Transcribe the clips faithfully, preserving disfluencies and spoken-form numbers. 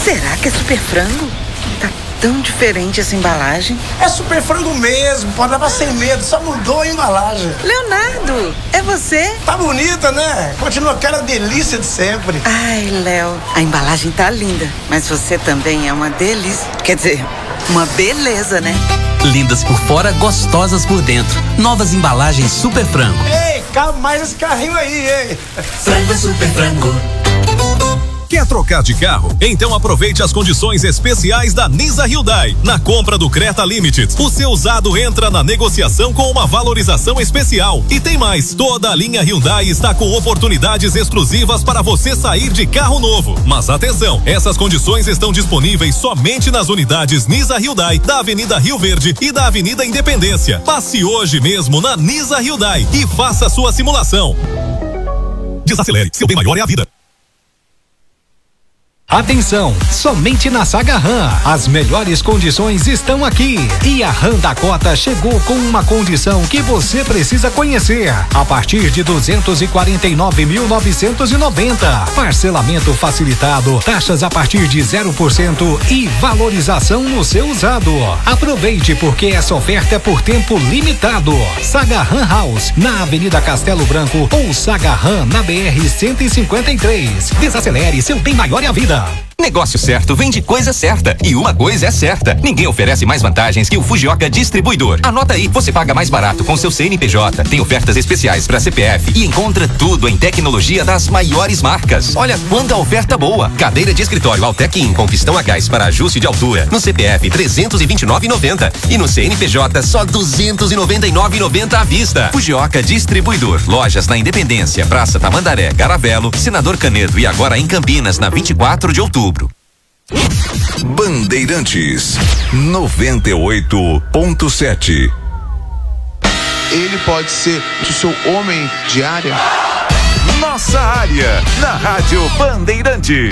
Será que é Super Frango? Tá tão diferente essa embalagem. É Super Frango mesmo, pode levar sem medo, só mudou a embalagem. Leonardo, é você? Tá bonita, né? Continua aquela delícia de sempre. Ai, Léo, a embalagem tá linda, mas você também é uma delícia. Quer dizer, uma beleza, né? Lindas por fora, gostosas por dentro. Novas embalagens Super Frango. Ei, cabe mais esse carrinho aí, ei. Frango Super Frango. Quer trocar de carro? Então aproveite as condições especiais da Nisa Hyundai. Na compra do Creta Limited, o seu usado entra na negociação com uma valorização especial. E tem mais, toda a linha Hyundai está com oportunidades exclusivas para você sair de carro novo. Mas atenção, essas condições estão disponíveis somente nas unidades Nisa Hyundai, da Avenida Rio Verde e da Avenida Independência. Passe hoje mesmo na Nisa Hyundai e faça a sua simulação. Desacelere, seu bem maior é a vida. Atenção, somente na Saga Ram, as melhores condições estão aqui. E a Ram Dakota chegou com uma condição que você precisa conhecer. A partir de duzentos e quarenta e nove mil novecentos e noventa, parcelamento facilitado, taxas a partir de zero por cento e valorização no seu usado. Aproveite, porque essa oferta é por tempo limitado. Saga Ram House, na Avenida Castelo Branco, ou Saga Ram na B R cento e cinquenta e três. Desacelere, seu bem maior é a vida. Negócio certo vem de coisa certa. E uma coisa é certa: ninguém oferece mais vantagens que o Fujioka Distribuidor. Anota aí, você paga mais barato com seu C N P J, tem ofertas especiais para C P F e encontra tudo em tecnologia das maiores marcas. Olha quanta oferta boa: cadeira de escritório Altec In com pistão a gás para ajuste de altura, no C P F trezentos e vinte e nove reais e noventa centavos e no C N P J só duzentos e noventa e nove reais e noventa centavos à vista. Fujioka Distribuidor, lojas na Independência, Praça Tamandaré, Garavelo, Senador Canedo e agora em Campinas, na vinte e quatro de outubro. Bandeirantes noventa e oito ponto sete. Ele pode ser o seu homem de área. Nossa área, na Rádio Bandeirantes.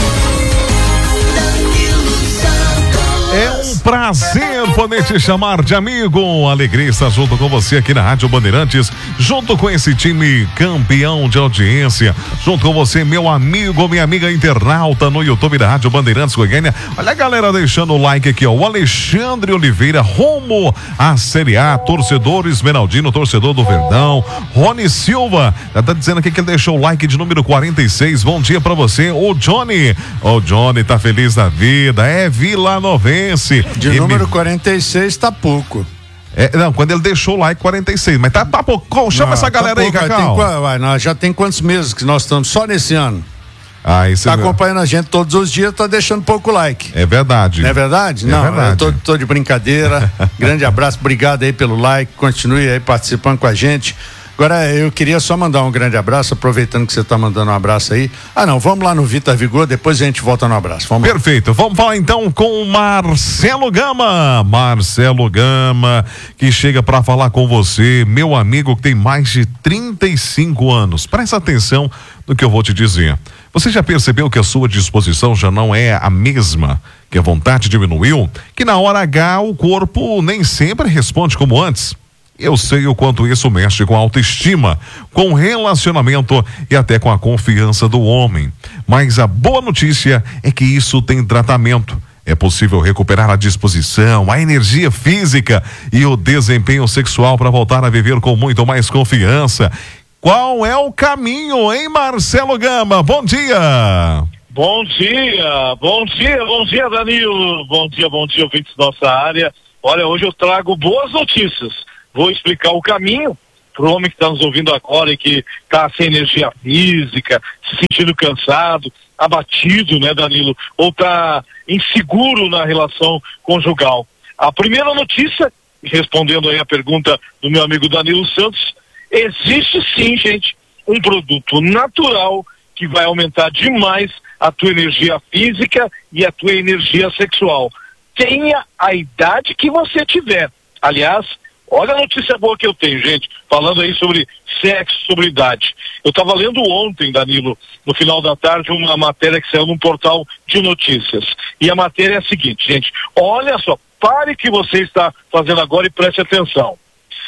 É um prazer poder te chamar de amigo. Alegria estar junto com você aqui na Rádio Bandeirantes, junto com esse time campeão de audiência, junto com você, meu amigo, minha amiga internauta no YouTube da Rádio Bandeirantes Goiânia. Olha a galera deixando o like aqui, ó. O Alexandre Oliveira, rumo à Série A, torcedor esmeraldino, torcedor do Verdão. Rony Silva, já tá dizendo aqui que ele deixou o like de número quarenta e seis. Bom dia pra você. O Johnny, o Johnny tá feliz da vida. É Vila Novense. De e número me... quarenta e seis tá pouco. É, não, quando ele deixou o like quarenta e seis, mas tá, tá pouco. Chama não, essa galera tá aí, pouco, Cacau. Tem, vai, nós já tem quantos meses que nós estamos só nesse ano? Ah, isso tá é acompanhando a gente todos os dias, tá deixando pouco like. É verdade. Não é verdade? É não, verdade. eu tô, tô de brincadeira. Grande abraço, obrigado aí pelo like, continue aí participando com a gente. Agora, eu queria só mandar um grande abraço, aproveitando que você está mandando um abraço aí. Ah, não, vamos lá no Vitor Vigor, depois a gente volta no abraço. Vamos Perfeito, lá. Vamos falar então com o Marcelo Gama. Marcelo Gama, que chega para falar com você, meu amigo que tem mais de trinta e cinco anos. Presta atenção no que eu vou te dizer. Você já percebeu que a sua disposição já não é a mesma? Que a vontade diminuiu? Que na hora H o corpo nem sempre responde como antes? Eu sei o quanto isso mexe com a autoestima, com o relacionamento e até com a confiança do homem. Mas a boa notícia é que isso tem tratamento. É possível recuperar a disposição, a energia física e o desempenho sexual para voltar a viver com muito mais confiança. Qual é o caminho, hein, Marcelo Gama? Bom dia! Bom dia, bom dia, bom dia, Danilo. Bom dia, bom dia, ouvintes da nossa área. Olha, hoje eu trago boas notícias. Vou explicar o caminho para o homem que está nos ouvindo agora e que está sem energia física, se sentindo cansado, abatido, né, Danilo? Ou está inseguro na relação conjugal. A primeira notícia, respondendo aí a pergunta do meu amigo Danilo Santos, existe sim, gente, um produto natural que vai aumentar demais a tua energia física e a tua energia sexual. Tenha a idade que você tiver. Aliás, olha a notícia boa que eu tenho, gente, falando aí sobre sexo, sobre idade. Eu estava lendo ontem, Danilo, no final da tarde, uma matéria que saiu num portal de notícias. E a matéria é a seguinte, gente, olha só, pare o que você está fazendo agora e preste atenção.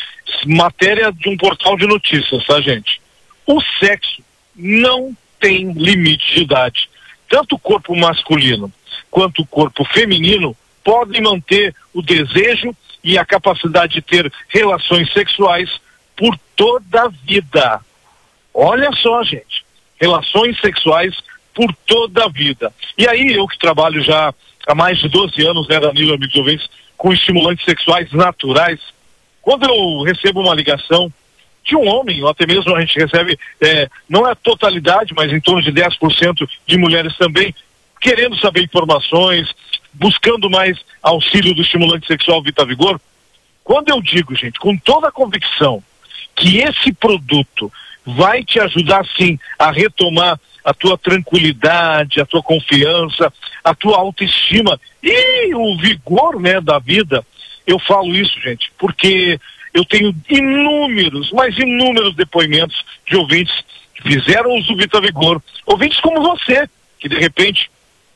Matéria de um portal de notícias, tá, gente? O sexo não tem limite de idade. Tanto o corpo masculino, quanto o corpo feminino podem manter o desejo e a capacidade de ter relações sexuais por toda a vida. Olha só, gente, relações sexuais por toda a vida. E aí, eu que trabalho já há mais de doze anos, né, Danilo, amigos ouvintes, com estimulantes sexuais naturais, quando eu recebo uma ligação de um homem, ou até mesmo a gente recebe, é, não é a totalidade, mas em torno de dez por cento de mulheres também, querendo saber informações, buscando mais auxílio do estimulante sexual Vita Vigor, quando eu digo, gente, com toda a convicção, que esse produto vai te ajudar, sim, a retomar a tua tranquilidade, a tua confiança, a tua autoestima e o vigor, né, da vida, eu falo isso, gente, porque eu tenho inúmeros, mas inúmeros depoimentos de ouvintes que fizeram uso do Vita Vigor, ouvintes como você, que de repente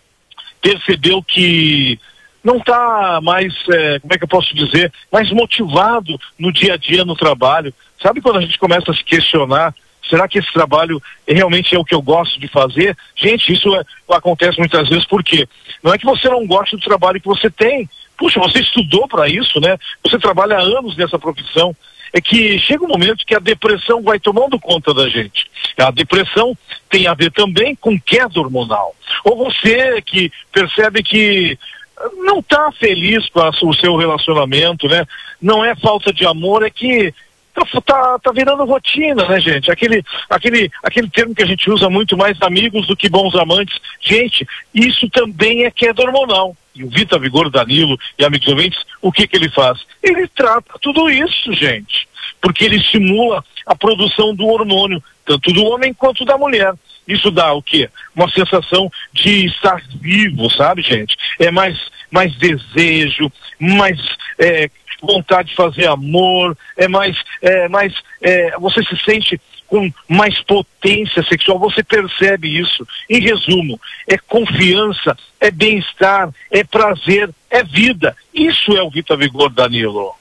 percebeu que não está mais, é, como é que eu posso dizer, mais motivado no dia a dia, no trabalho. Sabe quando a gente começa a se questionar, será que esse trabalho realmente é o que eu gosto de fazer? Gente, isso é, acontece muitas vezes, por quê? Não é que você não gosta do trabalho que você tem. Puxa, você estudou para isso, né? Você trabalha há anos nessa profissão. É que chega um momento que a depressão vai tomando conta da gente. A depressão tem a ver também com queda hormonal. Ou você que percebe que não está feliz com a, o seu relacionamento, né? Não é falta de amor, é que tá, tá, tá virando rotina, né, gente? Aquele, aquele, aquele termo que a gente usa muito mais, amigos do que bons amantes. Gente, isso também é queda hormonal. E o Vita Vigor Danilo e amigos ouvintes, o que que ele faz? Ele trata tudo isso, gente. Porque ele estimula a produção do hormônio, tanto do homem quanto da mulher. Isso dá o quê? Uma sensação de estar vivo, sabe, gente? É mais, mais desejo, mais é, vontade de fazer amor, é mais, é, mais é, você se sente com mais potência sexual, você percebe isso. Em resumo, é confiança, é bem-estar, é prazer, é vida. Isso é o Vita Vigor, Danilo.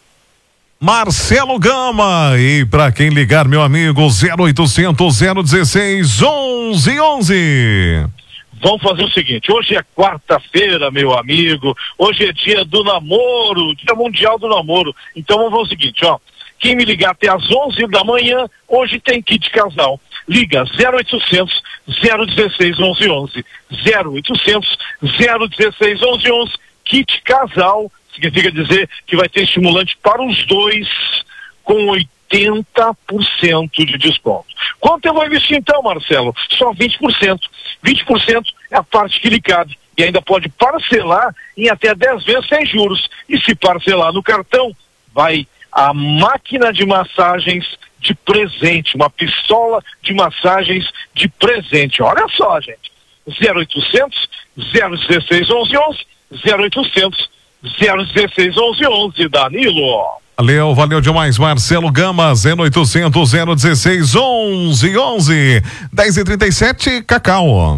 Marcelo Gama, e para quem ligar, meu amigo, zero oitocentos, zero dezesseis, onze onze. Vamos fazer o seguinte, hoje é quarta-feira, meu amigo, hoje é dia do namoro, dia mundial do namoro. Então vamos fazer o seguinte, ó, quem me ligar até às onze da manhã, hoje tem kit casal. Liga zero oitocentos, zero dezesseis, onze onze. zero oitocentos, zero dezesseis, onze onze. Kit casal significa dizer que vai ter estimulante para os dois com oitenta por cento de desconto. Quanto eu vou investir então, Marcelo? Só vinte por cento. vinte por cento é a parte que lhe cabe. E ainda pode parcelar em até dez vezes sem juros. E se parcelar no cartão, vai a máquina de massagens de presente, uma pistola de massagens de presente. Olha só, gente. zero oitocentos, zero dezesseis, onze onze, zero oitocentos, zero dezesseis, onze onze, Danilo. Valeu, valeu demais, Marcelo Gama, zero oitocentos, zero dezesseis, onze onze. dez e trinta e sete, Cacau.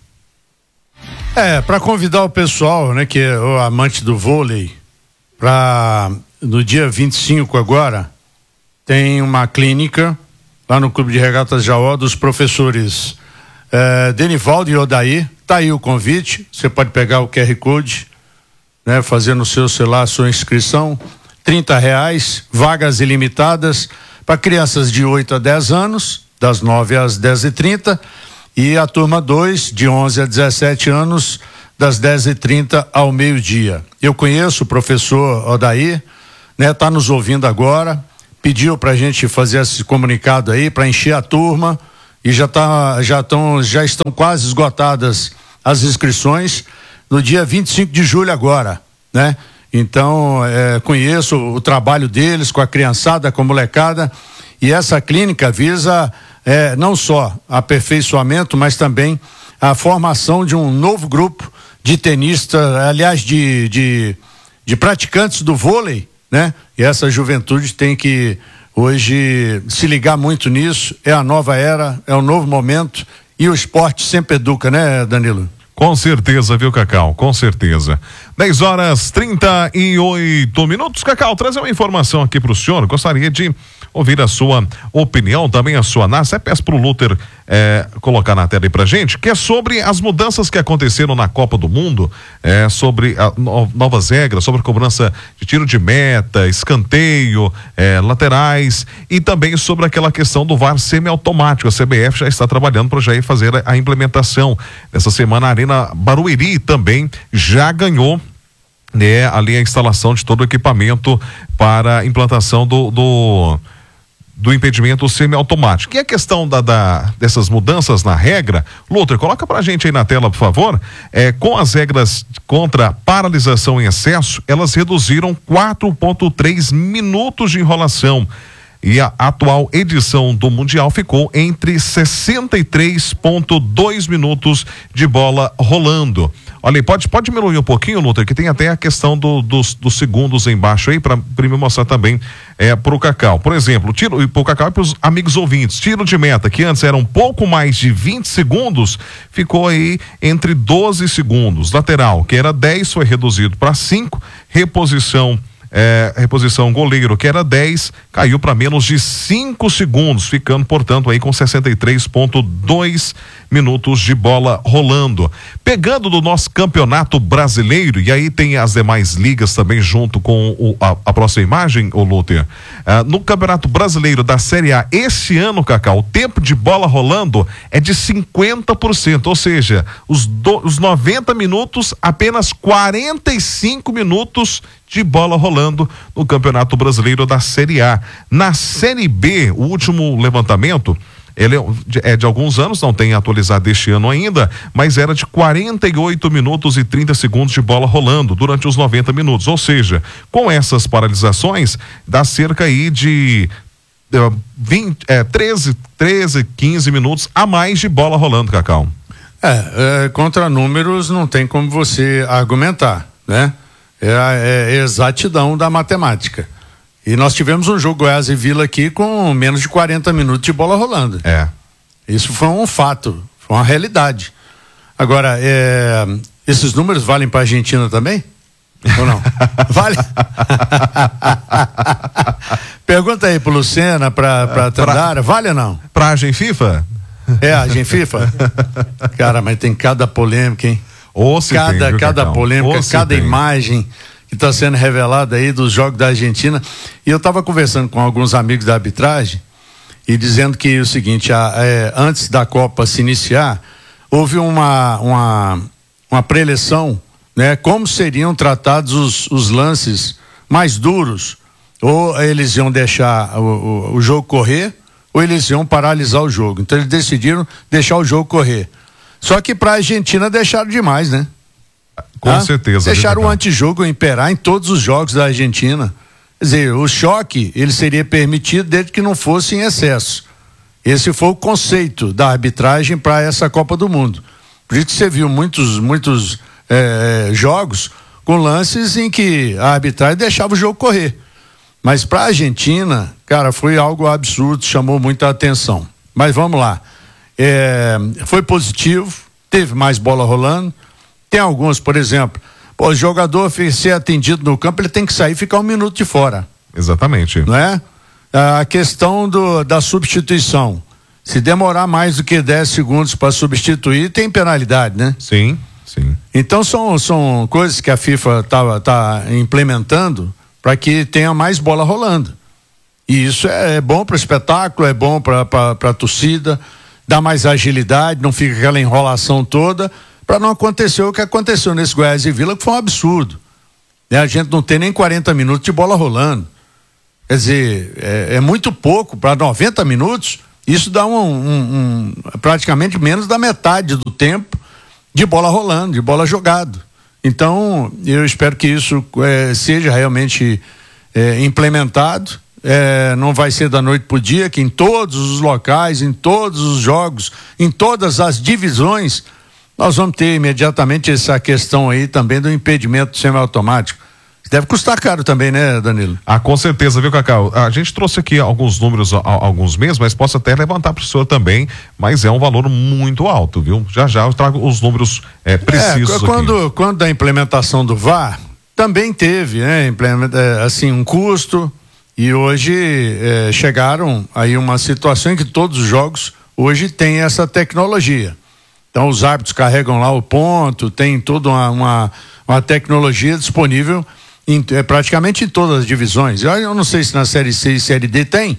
É, para convidar o pessoal, né, que é o amante do vôlei, para no dia vinte e cinco agora, tem uma clínica lá no Clube de Regatas Jaó dos professores eh, Denivaldo e Odair. Tá aí o convite, você pode pegar o Q R Code, né, fazer no seu celular a sua inscrição, trinta reais, vagas ilimitadas para crianças de oito a dez anos, das nove às dez e trinta, e a turma dois, de onze a dezessete anos, das dez e trinta ao meio-dia. Eu conheço o professor Odair, né, tá nos ouvindo agora, pediu pra gente fazer esse comunicado aí para encher a turma, e já tá, já estão, já estão quase esgotadas as inscrições no dia vinte e cinco de julho agora, né? Então, é, conheço o trabalho deles com a criançada, com a molecada, e essa clínica visa é, não só aperfeiçoamento, mas também a formação de um novo grupo de tenistas, aliás, de, de, de praticantes do vôlei, né? E essa juventude tem que hoje se ligar muito nisso, é a nova era, é o novo momento, e o esporte sempre educa, né, Danilo? Com certeza, viu, Cacau? Com certeza. dez horas trinta e oito minutos. Cacau, trazer uma informação aqui para o senhor. Gostaria de ouvir a sua opinião, também a sua análise. Peço pro Luther é, colocar na tela aí pra gente, que é sobre as mudanças que aconteceram na Copa do Mundo, é, sobre a, no, novas regras, sobre a cobrança de tiro de meta, escanteio, é, laterais e também sobre aquela questão do V A R semiautomático. A C B F já está trabalhando para já ir fazer a, a implementação. Essa semana a Arena Barueri também já ganhou, né, ali a instalação de todo o equipamento para a implantação do, do do impedimento semiautomático. E a questão da, da, dessas mudanças na regra, Luther, coloca pra gente aí na tela, por favor, é, com as regras contra paralisação em excesso, elas reduziram quatro vírgula três minutos de enrolação. E a atual edição do Mundial ficou entre sessenta e três vírgula dois minutos de bola rolando. Olha aí, pode, pode diminuir um pouquinho, Luther, que tem até a questão do, dos, dos segundos embaixo aí, para me mostrar também é, pro Cacau. Por exemplo, tiro, pro Cacau e pros amigos ouvintes, tiro de meta, que antes era um pouco mais de vinte segundos, ficou aí entre doze segundos. Lateral, que era dez, foi reduzido para cinco. Reposição É, reposição goleiro, que era dez, caiu para menos de cinco segundos, ficando, portanto, aí com sessenta e três vírgula dois minutos de bola rolando. Pegando do nosso campeonato brasileiro, e aí tem as demais ligas também junto com o, a, a próxima imagem, o Luther. Ah, no campeonato brasileiro da Série A, esse ano, Cacau, o tempo de bola rolando é de cinquenta por cento, ou seja, os, do, os noventa minutos, apenas quarenta e cinco minutos de bola rolando no Campeonato Brasileiro da Série A. Na Série B, o último levantamento, ele é de alguns anos, não tem atualizado este ano ainda, mas era de quarenta e oito minutos e trinta segundos de bola rolando durante os noventa minutos. Ou seja, com essas paralisações, dá cerca aí de uh, vinte, é, treze, treze, quinze minutos a mais de bola rolando, Cacau. É, é, contra números não tem como você argumentar, né? É a exatidão da matemática. E nós tivemos um jogo Goiás e Vila aqui com menos de quarenta minutos de bola rolando. É. Isso foi um fato, foi uma realidade. Agora, é, esses números valem para a Argentina também? Ou não? Vale? Pergunta aí pro Lucena, pra, pra Tandara, vale ou não? Pra Argen FIFA? É, Argen FIFA? Cara, mas tem cada polêmica, hein? Ou se cada tem, cada Cacau? polêmica, Ou se cada tem. imagem que está sendo revelada aí dos jogos da Argentina. E eu estava conversando com alguns amigos da arbitragem e dizendo que o seguinte, a, é, antes da Copa se iniciar, houve uma uma, uma preleção, né? Como seriam tratados os, os lances mais duros, ou eles iam deixar o, o, o jogo correr, ou eles iam paralisar o jogo. Então eles decidiram deixar o jogo correr. Só que para a Argentina deixaram demais, né? Com ah, certeza. Deixaram o antijogo imperar em todos os jogos da Argentina. Quer dizer, o choque, ele seria permitido desde que não fosse em excesso. Esse foi o conceito da arbitragem para essa Copa do Mundo. Por isso que você viu muitos, muitos é, jogos com lances em que a arbitragem deixava o jogo correr. Mas para a Argentina, cara, foi algo absurdo, chamou muita atenção. Mas vamos lá. É, foi positivo, teve mais bola rolando. Tem alguns, por exemplo, pô, o jogador ser atendido no campo, ele tem que sair e ficar um minuto de fora. Exatamente. Não é? A questão do, da substituição. Se demorar mais do que dez segundos para substituir, tem penalidade, né? Sim, sim. Então são, são coisas que a FIFA tá, tá implementando para que tenha mais bola rolando. E isso é, é bom para o espetáculo, é bom para a torcida, dá mais agilidade, não fica aquela enrolação toda, para não acontecer o que aconteceu nesse Goiás e Vila, que foi um absurdo. Né? A gente não tem nem quarenta minutos de bola rolando. Quer dizer, é, é muito pouco para noventa minutos, isso dá um, um, um, praticamente menos da metade do tempo de bola rolando, de bola jogado. Então, eu espero que isso é, seja realmente é, implementado. É, não vai ser da noite pro dia, que em todos os locais, em todos os jogos, em todas as divisões, nós vamos ter imediatamente essa questão aí também do impedimento semiautomático. Deve custar caro também, né, Danilo? Ah, com certeza, viu, Cacau? A gente trouxe aqui alguns números há alguns meses, mas posso até levantar para o senhor também, mas é um valor muito alto, viu? Já já eu trago os números é, precisos é, quando, aqui. Quando a implementação do V A R, também teve, né, assim, um custo, E hoje eh, chegaram aí uma situação em que todos os jogos hoje têm essa tecnologia. Então os árbitros carregam lá o ponto, tem toda uma, uma, uma tecnologia disponível em, é, praticamente em todas as divisões. Eu, eu não sei se na Série C e Série D tem.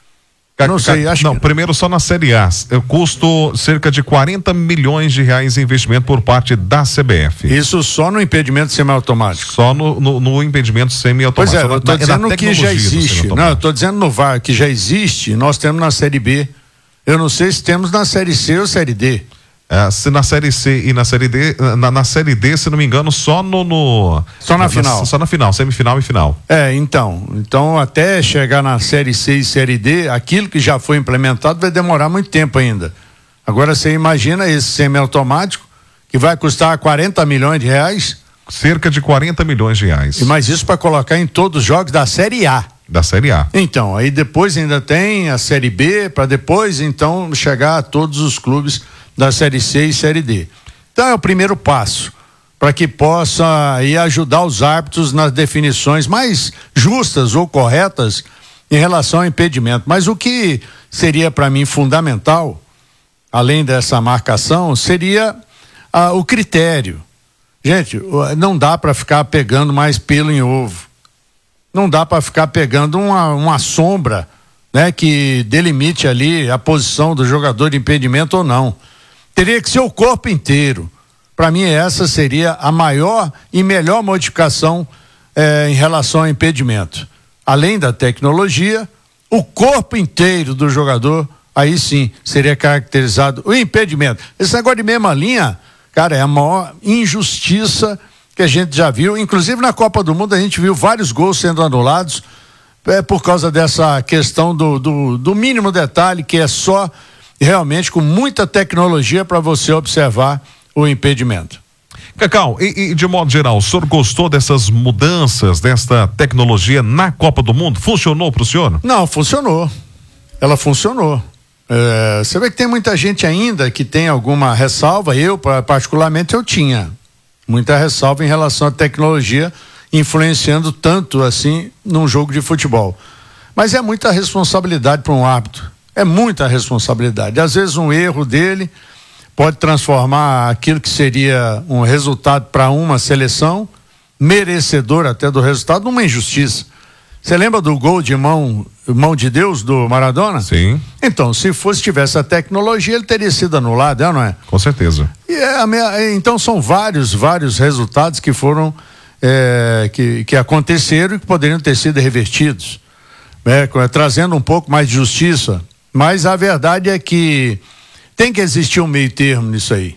Eu não sei, acho Não, que... primeiro só na Série A. Custo cerca de quarenta milhões de reais em investimento por parte da C B F. Isso só no impedimento semiautomático. Só no, no, no impedimento semiautomático. Pois é, eu estou dizendo que já existe. Não, eu estou dizendo no V A R que já existe, nós temos na Série B. Eu não sei se temos na Série C ou Série D. É, se na Série C e na Série D, na, na Série D, se não me engano, só no. no só na, na final. Só na final, semifinal e final. É, então. Então, até chegar na Série C e Série D, aquilo que já foi implementado vai demorar muito tempo ainda. Agora, você imagina esse semiautomático, que vai custar quarenta milhões de reais. Cerca de quarenta milhões de reais. E mais isso para colocar em todos os jogos da Série A. Da Série A. Então, aí depois ainda tem a Série B, para depois, então, chegar a todos os clubes da Série C e Série D. Então é o primeiro passo para que possa aí ajudar os árbitros nas definições mais justas ou corretas em relação ao impedimento. Mas o que seria para mim fundamental, além dessa marcação, seria ah, o critério. Gente, não dá para ficar pegando mais pelo em ovo. Não dá para ficar pegando uma, uma sombra, né, que delimite ali a posição do jogador de impedimento ou não. Teria que ser o corpo inteiro. Para mim, essa seria a maior e melhor modificação eh, em relação ao impedimento. Além da tecnologia, o corpo inteiro do jogador, aí sim, seria caracterizado o impedimento. Esse negócio de mesma linha, cara, é a maior injustiça que a gente já viu. Inclusive na Copa do Mundo a gente viu vários gols sendo anulados é, por causa dessa questão do, do, do mínimo detalhe, que é só realmente com muita tecnologia para você observar o impedimento. Cacau, e, e de modo geral, o senhor gostou dessas mudanças, desta tecnologia na Copa do Mundo? Funcionou para o senhor? Não, funcionou. Ela funcionou. É, você vê que tem muita gente ainda que tem alguma ressalva. Eu, particularmente, eu tinha muita ressalva em relação à tecnologia influenciando tanto assim num jogo de futebol. Mas é muita responsabilidade para um árbitro. É muita responsabilidade. Às vezes um erro dele pode transformar aquilo que seria um resultado para uma seleção, merecedor até do resultado, numa injustiça. Você lembra do gol de mão, mão de Deus do Maradona? Sim. Então, se fosse tivesse a tecnologia, ele teria sido anulado, é, não é? Com certeza. E é a minha, então são vários, vários resultados que foram, é, que, que aconteceram e que poderiam ter sido revertidos, é, trazendo um pouco mais de justiça. Mas a verdade é que tem que existir um meio termo nisso aí,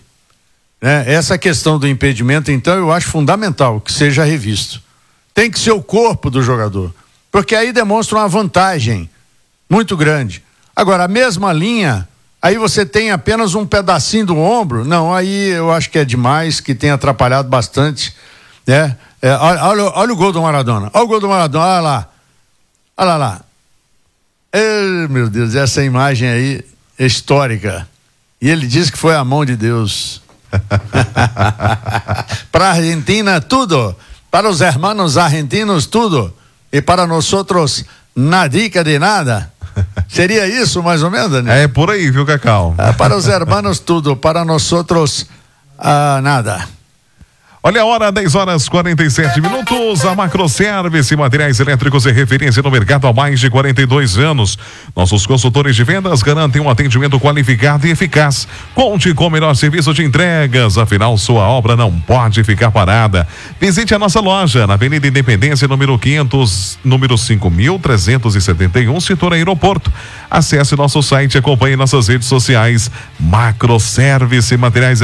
né? Essa questão do impedimento, então, eu acho fundamental que seja revisto. Tem que ser o corpo do jogador, porque aí demonstra uma vantagem muito grande. Agora, a mesma linha, aí você tem apenas um pedacinho do ombro, não, aí eu acho que é demais, que tem atrapalhado bastante, né? É, olha, olha, olha o gol do Maradona, olha o gol do Maradona, olha lá, olha lá. Ei, meu Deus, essa imagem aí é histórica. E ele diz que foi a mão de Deus. Para a Argentina, tudo. Para os hermanos argentinos, tudo. E para nós outros, nadica de nada. Seria isso, mais ou menos, né? É por aí, viu, Cacau? É, para os hermanos, tudo. Para nós outros, ah, nada. Olha a hora, dez horas e quarenta e sete minutos. A Macroservice Materiais Elétricos é referência no mercado há mais de quarenta e dois anos. Nossos consultores de vendas garantem um atendimento qualificado e eficaz. Conte com o melhor serviço de entregas, afinal sua obra não pode ficar parada. Visite a nossa loja na Avenida Independência, número quinhentos, número cinco mil trezentos e setenta e um, setor aeroporto. Acesse nosso site e acompanhe nossas redes sociais. Macroservice Materiais